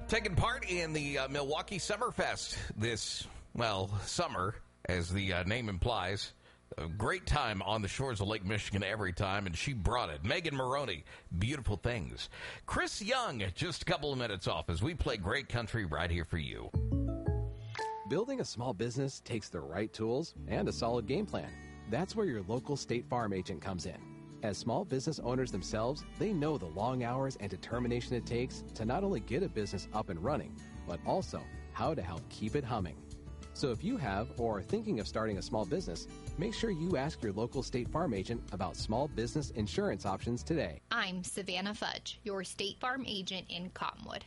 Taking part in the Milwaukee Summerfest this, summer, as the name implies. A great time on the shores of Lake Michigan every time, and she brought it. Megan Maroney, Beautiful Things. Chris Young, just a couple of minutes off as we play great country right here for you. Building a small business takes the right tools and a solid game plan. That's where your local State Farm agent comes in. As small business owners themselves, they know the long hours and determination it takes to not only get a business up and running, but also how to help keep it humming. So if you have or are thinking of starting a small business, make sure you ask your local State Farm agent about small business insurance options today. I'm Savannah Fudge, your State Farm agent in Cottonwood.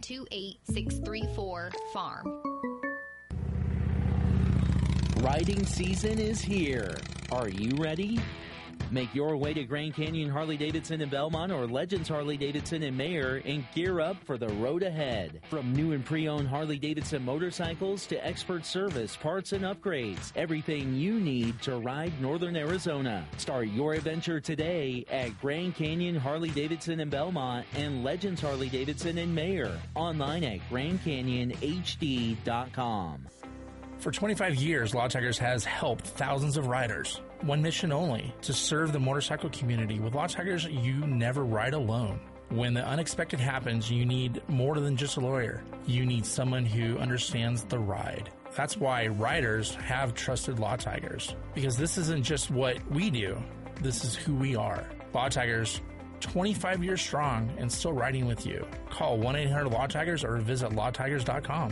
928-634-FARM. Riding season is here. Are you ready? Make your way to Grand Canyon Harley-Davidson in Belmont or Legends Harley-Davidson in Mayer and gear up for the road ahead. From new and pre-owned Harley-Davidson motorcycles to expert service, parts, and upgrades, everything you need to ride Northern Arizona. Start your adventure today at Grand Canyon Harley-Davidson in Belmont and Legends Harley-Davidson in Mayer. Online at GrandCanyonHD.com. For 25 years, Law Tigers has helped thousands of riders. One mission only, to serve the motorcycle community. With Law Tigers, you never ride alone. When the unexpected happens, you need more than just a lawyer. You need someone who understands the ride. That's why riders have trusted Law Tigers. Because this isn't just what we do, this is who we are. Law Tigers, 25 years strong and still riding with you. Call 1-800-LAW-TIGERS or visit lawtigers.com.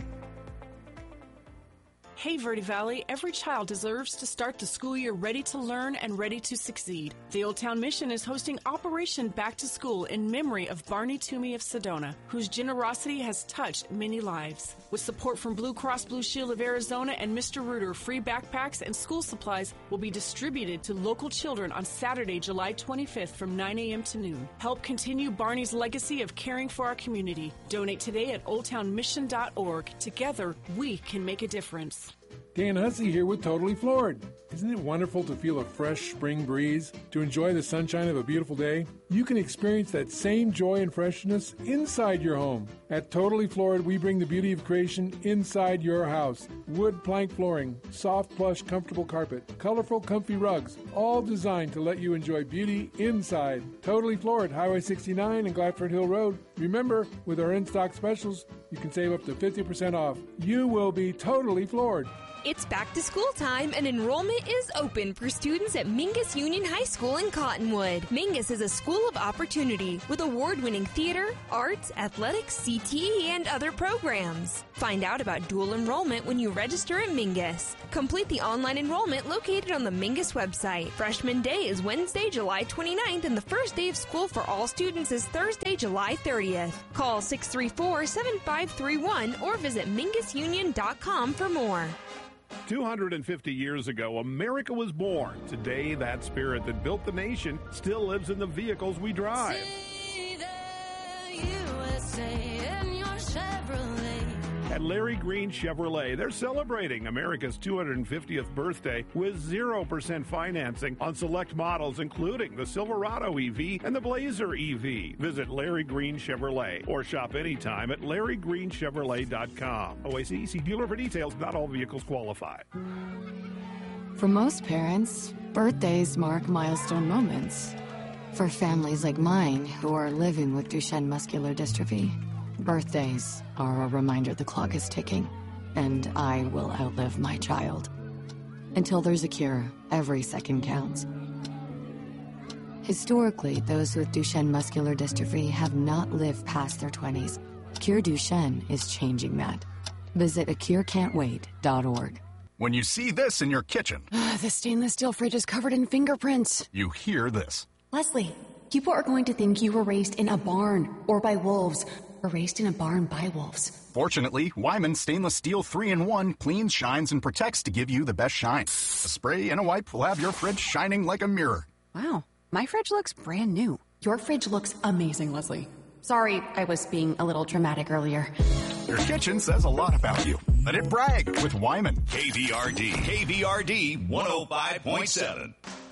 Hey Verde Valley, every child deserves to start the school year ready to learn and ready to succeed. The Old Town Mission is hosting Operation Back to School in memory of Barney Toomey of Sedona, whose generosity has touched many lives. With support from Blue Cross Blue Shield of Arizona and Mr. Reuter, free backpacks and school supplies will be distributed to local children on Saturday, July 25th from 9 a.m. to noon. Help continue Barney's legacy of caring for our community. Donate today at oldtownmission.org. Together, we can make a difference. Dan Hussey here with Totally Floored. Isn't it wonderful to feel a fresh spring breeze, to enjoy the sunshine of a beautiful day? You can experience that same joy and freshness inside your home. At Totally Floored, we bring the beauty of creation inside your house. Wood plank flooring, soft, plush, comfortable carpet, colorful, comfy rugs, all designed to let you enjoy beauty inside. Totally Floored, Highway 69 and Gladford Hill Road. Remember, with our in-stock specials, you can save up to 50% off. You will be totally floored. It's back to school time and enrollment is open for students at Mingus Union High School in Cottonwood. Mingus is a school of opportunity with award-winning theater, arts, athletics, CTE, and other programs. Find out about dual enrollment when you register at Mingus. Complete the online enrollment located on the Mingus website. Freshman Day is Wednesday, July 29th, and the first day of school for all students is Thursday, July 30th. Call 634-7531 or visit MingusUnion.com for more. 250 years ago, America was born. Today, that spirit that built the nation still lives in the vehicles we drive. See the USA in your Chevrolet. At Larry Green Chevrolet, they're celebrating America's 250th birthday with 0% financing on select models, including the Silverado EV and the Blazer EV. Visit Larry Green Chevrolet or shop anytime at LarryGreenChevrolet.com. OACEC dealer for details. Not all vehicles qualify. For most parents, birthdays mark milestone moments. For families like mine who are living with Duchenne muscular dystrophy, birthdays are a reminder the clock is ticking, and I will outlive my child. Until there's a cure, every second counts. Historically, those with Duchenne muscular dystrophy have not lived past their 20s. Cure Duchenne is changing that. Visit acurecan'twait.org. When you see this in your kitchen, The stainless steel fridge is covered in fingerprints. You hear this. Leslie, people are going to think you were raised in a barn or by wolves, or raised in a barn by wolves. Fortunately, Wyman Stainless Steel 3-in-1 cleans, shines, and protects to give you the best shine. A spray and a wipe will have your fridge shining like a mirror. Wow, my fridge looks brand new. Your fridge looks amazing, Leslie. Sorry, I was being a little dramatic earlier. Your kitchen says a lot about you. Let it brag with Wyman. KVRD 105.7.